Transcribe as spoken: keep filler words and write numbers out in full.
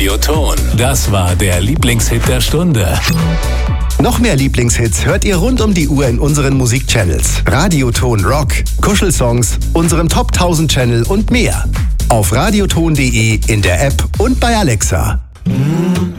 Radioton. Das war der Lieblingshit der Stunde. Noch mehr Lieblingshits hört ihr rund um die Uhr in unseren Musikchannels. Radioton Rock, Kuschelsongs, unserem Top tausend Channel und mehr. Auf radioton punkt de, in der App und bei Alexa.